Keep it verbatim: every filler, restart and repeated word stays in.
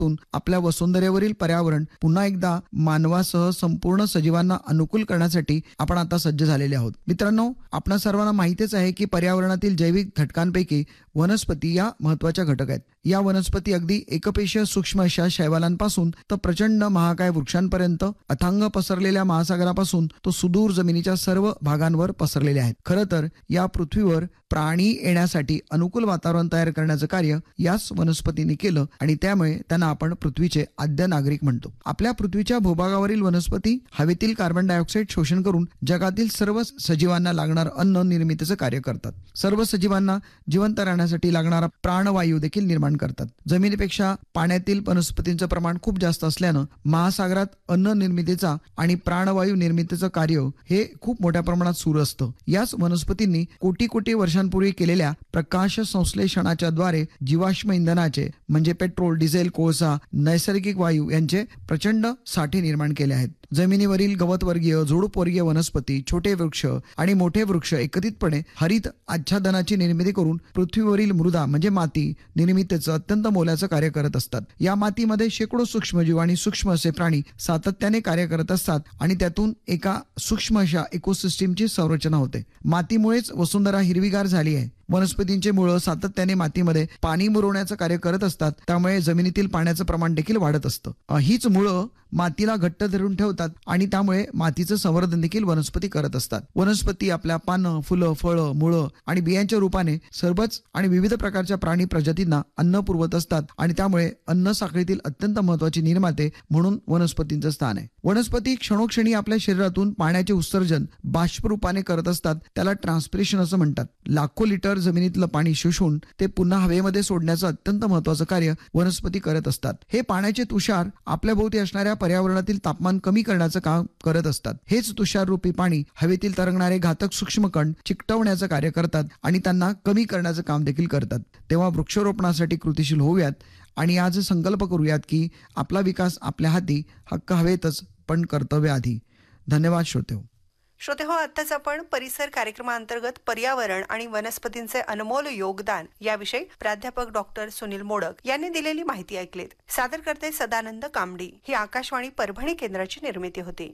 आपल्या वसुंधरेवरील पर्यावरण पुन्हा एकदा मानवासह संपूर्ण सजीवांना अनुकूल करण्यासाठी आपण आता सज्ज झालेले आहोत. मित्रांनो, आपणा सर्वांना माहितीच आहे की पर्यावरणातील जैविक घटकांपैकी वनस्पती या महत्वाच्या घटक आहेत. या वनस्पती अगदी एकपेशीय सूक्ष्म अशा शैवालांपासून तर प्रचंड महाकाय वृक्षांपर्यंत, अथांग पसरलेल्या महासागरापासून तो सुदूर जमिनीच्या सर्व भागांवर पसरलेल्या आहेत. खरं तर या पृथ्वीवर प्राणी येण्यासाठी अनुकूल वातावरण तयार करण्याचं कार्य याच वनस्पतींनी केलं आणि त्यामुळे त्यांना आपण पृथ्वीचे आद्य नागरिक म्हणतो. आपल्या पृथ्वीच्या भूभागावरील वनस्पती हवेतील कार्बन डायऑक्साईड शोषण करून जगातील सर्व सजीवांना लागणारं अन्न निर्मितीचं कार्य करतात. सर्व सजीवांना जिवंत राहण्यासाठी लागणारा प्राणवायू देखील निर्माण करतात. जमिनीपेक्षा पाण्यातील वनस्पतींचं प्रमाण खूप जास्त असल्यानं महासागरात अन्न निर्मितीचा आणि प्राणवायू निर्मितीचं कार्य हे खूप मोठ्या प्रमाणात सुरू असतं. याच वनस्पतींनी कोटी कोटी वर्षांपूर्वी केलेल्या प्रकाश संश्लेषणाच्या द्वारे जीवाश्म इंधनाचे म्हणजे पेट्रोल, डिझेल, कोळसा, नैसर्गिक वायू यांचे प्रचंड साठे निर्माण केले आहेत. जमिनीवरील गवतवर्गीय, झुडूपवर्गीय वनस्पती, छोटे वृक्ष आणि मोठे वृक्ष एकत्रितपणे हरित आच्छादनाची निर्मिती करून पृथ्वीवरील मृदा म्हणजे माती निर्मितीचं अत्यंत मोलाचं कार्य करत असतात. या मातीमध्ये शेकडो सूक्ष्मजीव आणि सूक्ष्म असे प्राणी सातत्याने कार्य करत असतात आणि त्यातून एका सूक्ष्म अशा इकोसिस्टीमची संरचना होते. मातीमुळेच वसुंधरा हिरवीगार झाली आहे. वनस्पतींचे मुळं सातत्याने मातीमध्ये पाणी मुरवण्याचं कार्य करत असतात, त्यामुळे जमिनीतील पाण्याचं प्रमाण देखील वाढत असतं. हीच मुळं मातीला घट्ट धरून ठेवतात आणि त्यामुळे मातीचं संवर्धन देखील वनस्पती करत असतात. वनस्पती आपल्या पानं, फुलं, फळं, मुळं आणि बियांच्या रूपाने सर्वच आणि विविध प्रकारच्या प्राणी प्रजातींना अन्न पुरवत असतात आणि त्यामुळे अन्न साखळीतील अत्यंत महत्वाची निर्माते म्हणून वनस्पतींचं स्थान आहे. वनस्पती क्षणोक्षणी आपल्या शरीरातून पाण्याचे उत्सर्जन बाष्प रूपाने करत असतात. त्याला ट्रान्सपिरेशन असं म्हणतात. लाखो लिटर जमिनीतलं पाणी शोषून ते पुन्हा हवेमध्ये सोडण्याचं अत्यंत महत्वाचं कार्य वनस्पती करत असतात. हे पाण्याचे तुषार आपल्या भोवती असणाऱ्या पर्यावरणातील तापमान कमी करण्याचं काम करत असतात. हेच तुषार रूपी पाणी हवेतील तरंगणारे घातक सूक्ष्मकण चिकटवण्याचं कार्य करतात आणि त्यांना कमी करण्याचं काम देखील करतात. तेव्हा वृक्षारोपणासाठी कृतिशील होऊयात आणि आज संकल्प करूयात की आपला विकास आपल्या हाती, हक्क हवेतच पण कर्तव्य आधी. धन्यवाद श्रोतेहो. श्रोते हो, आताच आपण परिसर कार्यक्रमांतर्गत पर्यावरण आणि वनस्पतींचे अनमोल योगदान याविषयी प्राध्यापक डॉक्टर सुनील मोडक यांनी दिलेली माहिती ऐकलीत. सादर करते सदानंद कामडी. ही आकाशवाणी परभणी केंद्राची निर्मिती होती.